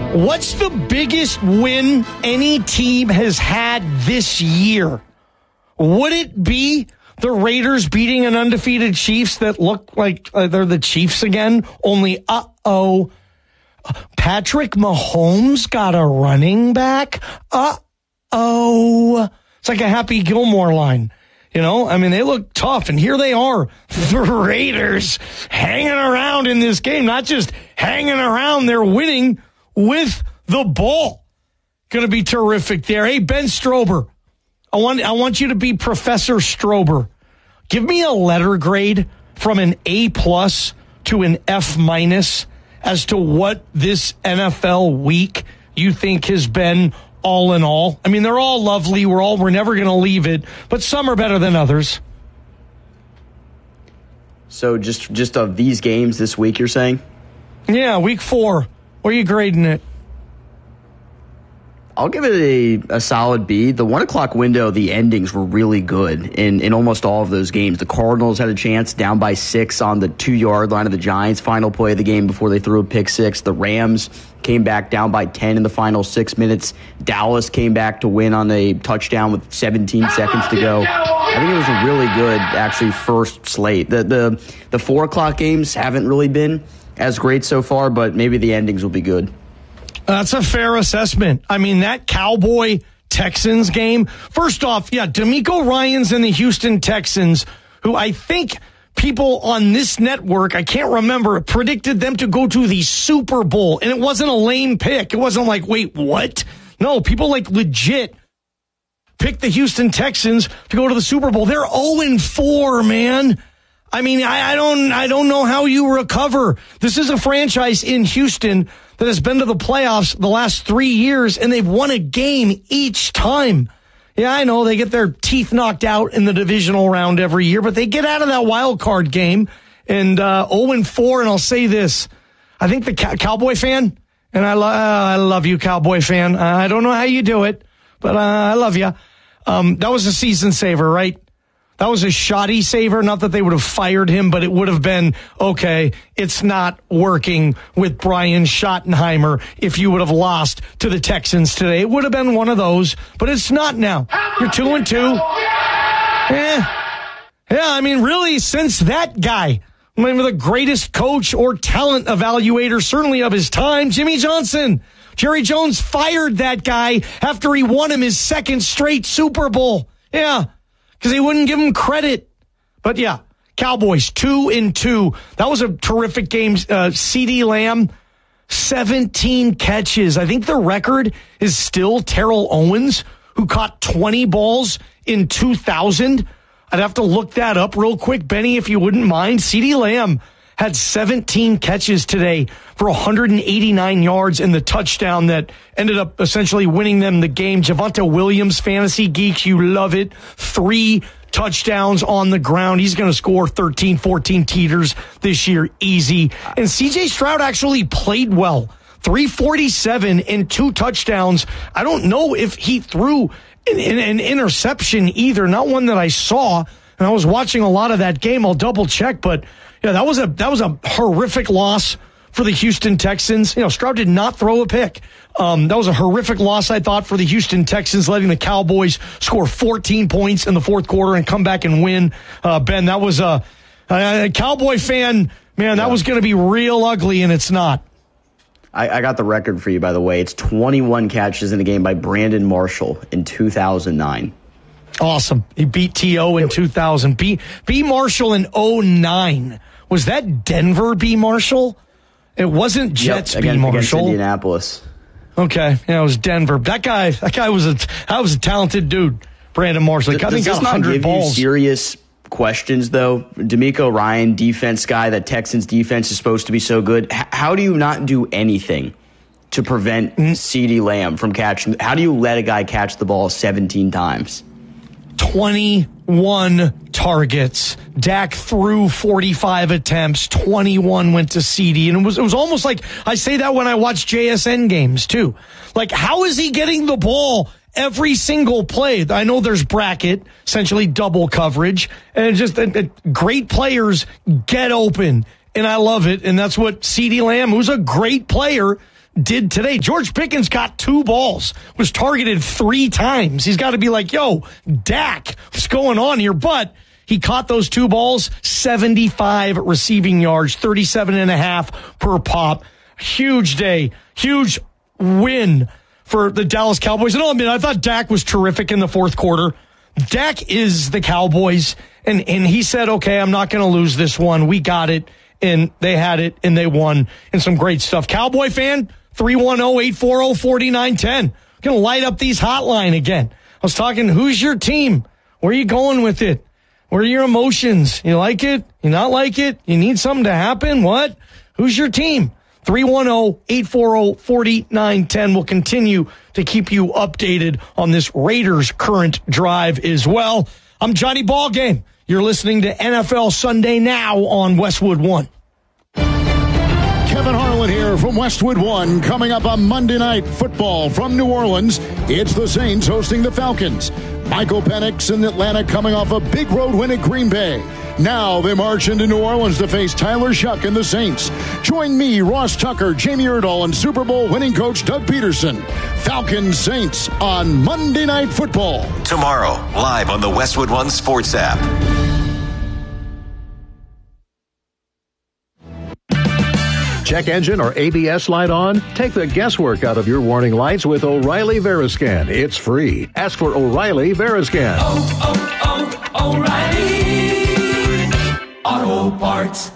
What's the biggest win any team has had this year? Would it be the Raiders beating an undefeated Chiefs that look like they're the Chiefs again? Only, Patrick Mahomes got a running back? It's like a Happy Gilmore line. You know, I mean, they look tough, and here they are, the Raiders, hanging around in this game. Not just hanging around, they're winning with the ball. Going to be terrific there. Hey, Ben Strober, I want you to be Professor Strober. Give me a letter grade from an A+ to an F- as to what this NFL week you think has been all in all. I mean, they're all lovely. We're never going to leave it, but some are better than others. So just of these games this week, you're saying? Yeah, week 4. Where are you grading it? I'll give it a solid B. The 1 o'clock window, the endings were really good in almost all of those games. The Cardinals had a chance down by 6 on the 2-yard line of the Giants. Final play of the game before they threw a pick 6. The Rams came back down by 10 in the final 6 minutes. Dallas came back to win on a touchdown with 17 seconds to go. I think it was a really good, actually, first slate. The 4 o'clock games haven't really been as great so far, but maybe the endings will be good. That's a fair assessment. I mean, that Cowboy-Texans game, first off, yeah, D'Amico Ryans and the Houston Texans, who I think people on this network, I can't remember, predicted them to go to the Super Bowl. And it wasn't a lame pick. It wasn't like, wait, what? No, people like legit picked the Houston Texans to go to the Super Bowl. They're 0-4, man. I mean, I don't know how you recover. This is a franchise in Houston that has been to the playoffs the last 3 years, and they've won a game each time. Yeah, I know they get their teeth knocked out in the divisional round every year, but they get out of that wild card game, and 0-4, and I'll say this. I think the Cowboy fan, and I love you, Cowboy fan. I don't know how you do it, but I love you. That was a season saver, right? That was a shoddy saver. Not that they would have fired him, but it would have been, okay, it's not working with Brian Schottenheimer if you would have lost to the Texans today. It would have been one of those, but it's not now. You're 2-2. Yeah, I mean, really, since that guy, maybe the greatest coach or talent evaluator, certainly of his time, Jimmy Johnson. Jerry Jones fired that guy after he won him his second straight Super Bowl. Yeah. Because he wouldn't give him credit. But yeah, Cowboys 2-2. That was a terrific game. CeeDee Lamb, 17 catches. I think the record is still Terrell Owens, who caught 20 balls in 2000. I'd have to look that up real quick, Benny, if you wouldn't mind. CeeDee Lamb had 17 catches today for 189 yards in the touchdown that ended up essentially winning them the game. Javonte Williams, Fantasy Geeks, you love it. 3 touchdowns on the ground. He's going to score 13, 14 teeters this year, easy. And C.J. Stroud actually played well. 347 and 2 touchdowns. I don't know if he threw an interception either, not one that I saw. And I was watching a lot of that game. I'll double check, but yeah, that was a horrific loss for the Houston Texans. You know, Stroud did not throw a pick. That was a horrific loss, I thought, for the Houston Texans, letting the Cowboys score 14 points in the fourth quarter and come back and win. Ben, that was a Cowboy fan, man, that was going to be real ugly, and it's not. I got the record for you, by the way. It's 21 catches in a game by Brandon Marshall in 2009. Awesome. He beat T.O. in 2000. B. Marshall in 2009. Was that Denver B. Marshall? It wasn't Jets B. Marshall. Against Indianapolis. Okay. Yeah, it was Denver. That guy was a talented dude, Brandon Marshall. Does this not give you serious questions, though? D'Amico Ryan, defense guy, that Texans defense is supposed to be so good. How do you not do anything to prevent CeeDee Lamb from catching? How do you let a guy catch the ball 17 times? 21 targets. Dak threw 45 attempts. 21 went to CeeDee. And it was almost like, I say that when I watch JSN games too. Like, how is he getting the ball every single play? I know there's bracket, essentially double coverage, and just great players get open. And I love it. And that's what CeeDee Lamb, who's a great player, did today. George Pickens got 2 balls, was targeted 3 times. He's got to be like, yo, Dak, what's going on here? But he caught those 2 balls, 75 receiving yards, 37.5 per pop. Huge day, huge win for the Dallas Cowboys. And I'll admit, I thought Dak was terrific in the fourth quarter. Dak is the Cowboys, and he said, okay, I'm not going to lose this one. We got it, and they had it, and they won, and some great stuff. Cowboy fan, 310-840-4910. Going to light up these hotline again. I was talking, who's your team? Where are you going with it? What are your emotions? You like it? You not like it? You need something to happen? What? Who's your team? 310-840-4910. We'll continue to keep you updated on this Raiders current drive as well. I'm Johnny Ballgame. You're listening to NFL Sunday Now on Westwood One. Kevin Harlan here from Westwood One. Coming up on Monday Night Football from New Orleans, it's the Saints hosting the Falcons. Michael Penix in Atlanta coming off a big road win at Green Bay. Now they march into New Orleans to face Tyler Shuck and the Saints. Join me, Ross Tucker, Jamie Erdahl, and Super Bowl winning coach Doug Peterson. Falcons Saints on Monday Night Football. Tomorrow, live on the Westwood One Sports app. Check engine or ABS light on? Take the guesswork out of your warning lights with O'Reilly Veriscan. It's free. Ask for O'Reilly Veriscan. O'Reilly Auto Parts.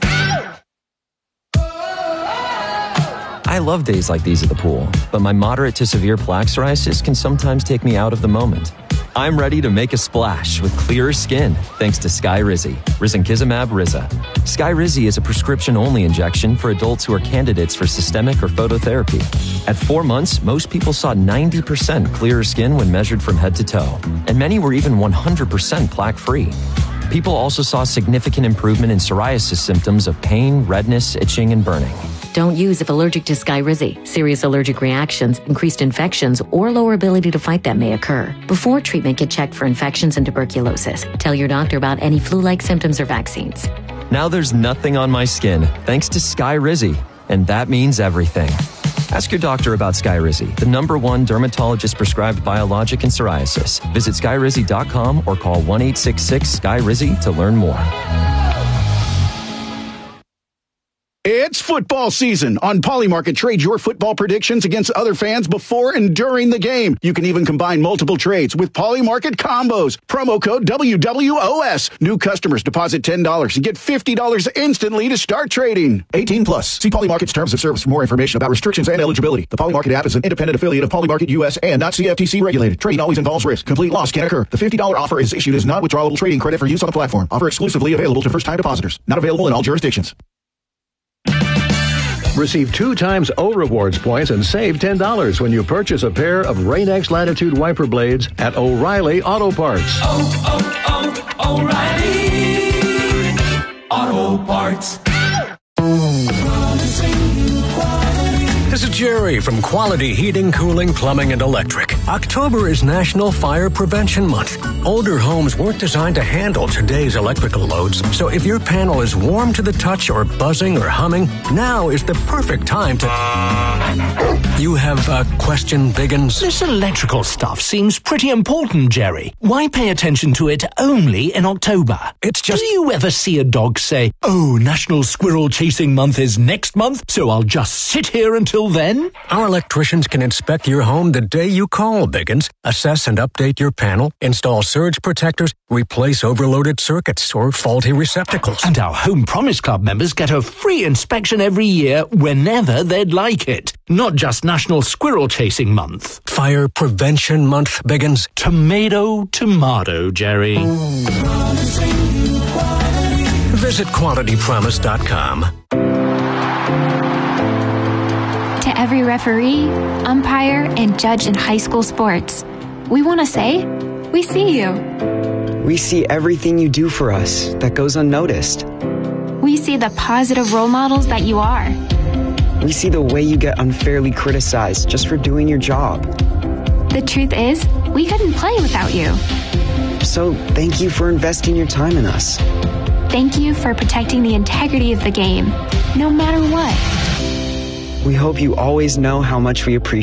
I love days like these at the pool, but my moderate to severe plaque psoriasis can sometimes take me out of the moment. I'm ready to make a splash with clearer skin thanks to Skyrizi, Risankizumab Riza. Skyrizi is a prescription-only injection for adults who are candidates for systemic or phototherapy. At 4 months, most people saw 90% clearer skin when measured from head to toe, and many were even 100% plaque-free. People also saw significant improvement in psoriasis symptoms of pain, redness, itching, and burning. Don't use if allergic to Skyrizi. Serious allergic reactions, increased infections, or lower ability to fight them may occur. Before treatment, get checked for infections and tuberculosis. Tell your doctor about any flu-like symptoms or vaccines. Now there's nothing on my skin thanks to Skyrizi, and that means everything. Ask your doctor about Skyrizi, the #1 dermatologist-prescribed biologic in psoriasis. Visit Skyrizi.com or call 1-866-SKYRIZI to learn more. It's football season. On Polymarket, trade your football predictions against other fans before and during the game. You can even combine multiple trades with Polymarket combos. Promo code WWOS. New customers deposit $10 and get $50 instantly to start trading. 18 plus. See Polymarket's terms of service for more information about restrictions and eligibility. The Polymarket app is an independent affiliate of Polymarket US and not CFTC regulated. Trading always involves risk. Complete loss can occur. The $50 offer is issued as non-withdrawable trading credit for use on the platform. Offer exclusively available to first-time depositors. Not available in all jurisdictions. Receive 2 times O Rewards points and save $10 when you purchase a pair of Rain-X Latitude wiper blades at O'Reilly Auto Parts. O'Reilly Auto Parts. This is Jerry from Quality Heating, Cooling, Plumbing, and Electric. October is National Fire Prevention Month. Older homes weren't designed to handle today's electrical loads, so if your panel is warm to the touch or buzzing or humming, now is the perfect time to... You have a question, Biggins? This electrical stuff seems pretty important, Jerry. Why pay attention to it only in October? It's just... Do you ever see a dog say, "Oh, National Squirrel Chasing Month is next month, so I'll just sit here until then"? Our electricians can inspect your home the day you call, Biggins, assess and update your panel, install surge protectors, replace overloaded circuits or faulty receptacles. And our Home Promise Club members get a free inspection every year whenever they'd like it. Not just National Squirrel Chasing Month. Fire Prevention Month, Biggins. Tomato, Jerry. Visit QualityPromise.com. To every referee, umpire, and judge in high school sports, we want to say, we see you. We see everything you do for us that goes unnoticed. We see the positive role models that you are. We see the way you get unfairly criticized just for doing your job. The truth is, we couldn't play without you. So thank you for investing your time in us. Thank you for protecting the integrity of the game, no matter what. We hope you always know how much we appreciate